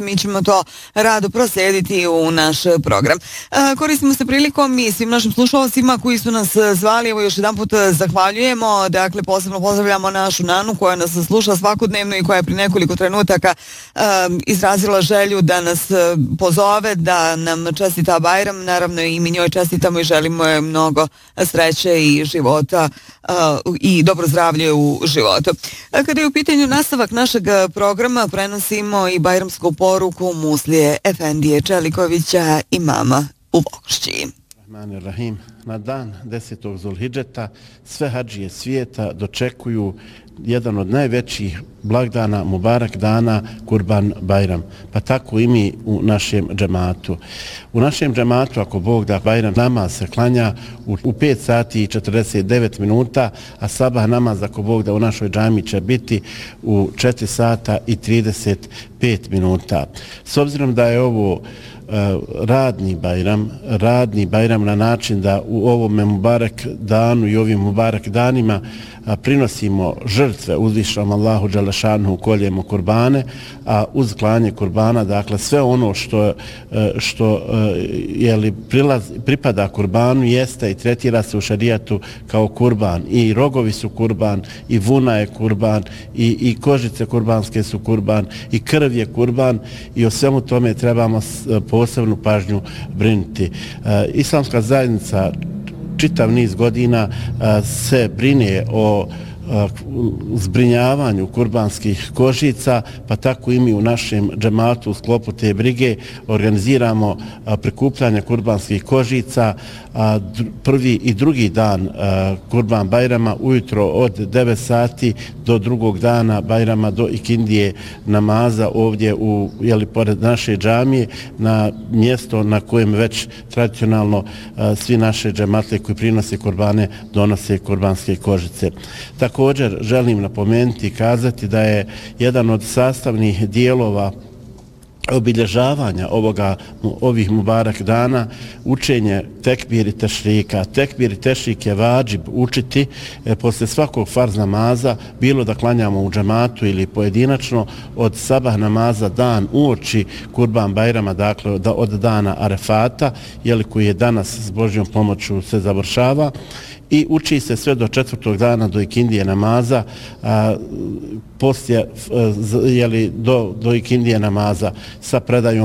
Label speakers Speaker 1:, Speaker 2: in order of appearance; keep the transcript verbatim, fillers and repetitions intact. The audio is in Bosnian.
Speaker 1: mi ćemo to rado proslijediti u naš program. Koristimo se prilikom i svim našim slušalcima koji su nas zvali, evo još jedan put zahvaljujemo, dakle posebno pozdravljamo našu Nanu koja nas sluša svakodnevno i koja je pri nekoliko trenutaka izrazila želju da nas pozove, da nam čestita Bajram, naravno i mi njoj čestitamo i želimo je mnogo sreće i života i dobro zdravlje u životu. Kada je u pitanju nastavak našeg programa, prenosimo i bajramsku poruku Muslije Efendije Čelikovića i mama u Vogošći.
Speaker 2: Rahim. Na dan desetog Zulhidžeta sve hadžije svijeta dočekuju jedan od najvećih blagdana, Mubarak dana, Kurban Bajram. Pa tako i mi u našem džematu. U našem džematu, ako Bog da, Bajram namaz se klanja u, u pet sati i četrdeset devet minuta, a sabah namaz, ako Bog da, u našoj džami će biti u četiri sata i trideset pet minuta. S obzirom da je ovo radni Bajram, radni Bajram na način da u ovom Mubarak danu i ovim Mubarak danima prinosimo žrtve uzvišenom Allahu dželešanu, koljemo kurbane, a uz klanje kurbana, dakle sve ono što, što je li prilaz, pripada kurbanu jeste i tretira se u šarijatu kao kurban. I rogovi su kurban, i vuna je kurban, i, i kožice kurbanske su kurban, i krv je kurban, i o svemu tome trebamo posebnu pažnju brinuti. Islamska zajednica čitav niz godina se brine o zbrinjavanju kurbanskih kožica, pa tako i mi u našem džematu u sklopu te brige organiziramo prikupljanje kurbanskih kožica prvi i drugi dan Kurban Bajrama ujutro od devet sati do drugog dana Bajrama do ikindije namaza ovdje u, jeli, pored naše džamije, na mjesto na kojem već tradicionalno svi naše džematle koji prinose kurbane donose kurbanske kožice. Također želim napomenuti i kazati da je jedan od sastavnih dijelova obilježavanja ovoga, ovih Mubarak dana učenje tekbir i tešrika. Tekbir i tešrik je vadžib učiti e, posle svakog farz namaza, bilo da klanjamo u džematu ili pojedinačno, od sabah namaza dan uoči Kurban Bajrama, dakle da, od dana Arefata, jeli, koji je danas s Božjom pomoću se završava, i uči se sve do četvrtog dana do ikindije namaza, a, poslije, jeli, do, do ikindije namaza sa predajom